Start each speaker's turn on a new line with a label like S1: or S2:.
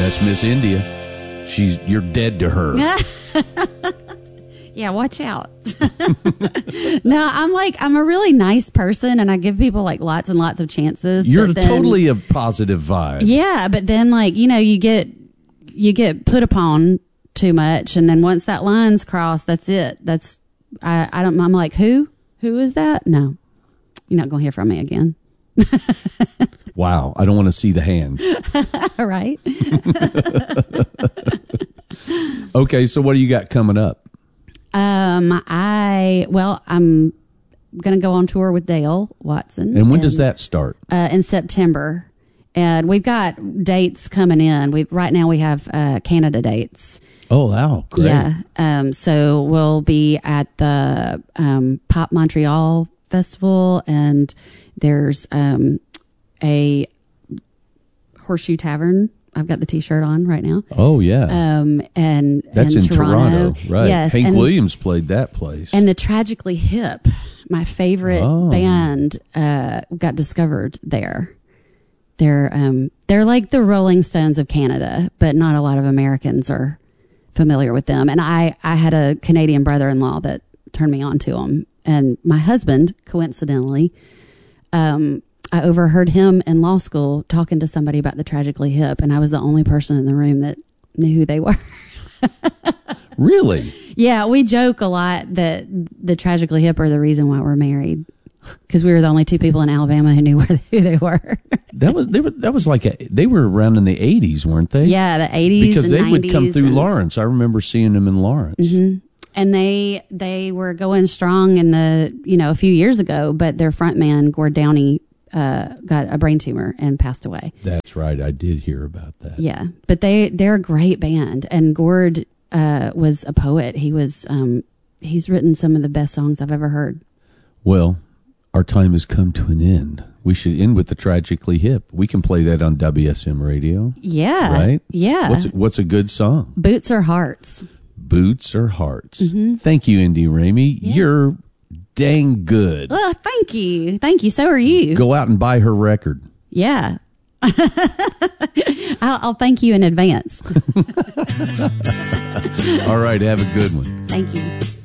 S1: That's Miss India. You're dead to her.
S2: Yeah, watch out. No, I'm a really nice person, and I give people like lots and lots of chances.
S1: You're totally a positive vibe.
S2: Yeah, but then you get put upon too much, and then once that line's crossed, that's it. I'm like, who is that? No, you're not going to hear from me again.
S1: Wow, I don't want to see the hand.
S2: All right.
S1: Okay, so what do you got coming up?
S2: I'm going to go on tour with Dale Watson.
S1: And when does that start?
S2: In September. And we've got dates coming in. Right now we have Canada dates.
S1: Oh, wow. Great.
S2: Yeah. So we'll be at the Pop Montreal Festival, and there's a Horseshoe Tavern. I've got the T-shirt on right now.
S1: Oh, yeah.
S2: And
S1: that's in Toronto. Right.
S2: Yes.
S1: Hank Williams played that place.
S2: And the Tragically Hip, my favorite band, got discovered there. They're like the Rolling Stones of Canada, but not a lot of Americans are familiar with them. And I had a Canadian brother-in-law that turned me on to them. And my husband, coincidentally, I overheard him in law school talking to somebody about the Tragically Hip, and I was the only person in the room that knew who they were.
S1: Really?
S2: Yeah, we joke a lot that the Tragically Hip are the reason why we're married, because we were the only two people in Alabama who knew who they were.
S1: They were around in the 80s, weren't they?
S2: Yeah, the 80s
S1: because
S2: and
S1: they
S2: 90s
S1: would come through Lawrence. I remember seeing them in Lawrence.
S2: Mm-hmm. And they were going strong in a few years ago, but their front man, Gord Downey, got a brain tumor and passed away.
S1: That's right. I did hear about that.
S2: Yeah, but they're a great band, and Gord was a poet. He's written some of the best songs I've ever heard.
S1: Well, our time has come to an end. We should end with the Tragically Hip. We can play that on WSM radio.
S2: Yeah.
S1: Right?
S2: Yeah.
S1: What's a good song?
S2: Boots or Hearts.
S1: Boots or Hearts.
S2: Mm-hmm.
S1: Thank you, Indy Ramey. Yeah. You're dang good.
S2: Oh, thank you. Thank you. So are you.
S1: Go out and buy her record.
S2: Yeah. I'll thank you in advance.
S1: All right. Have a good one.
S2: Thank you.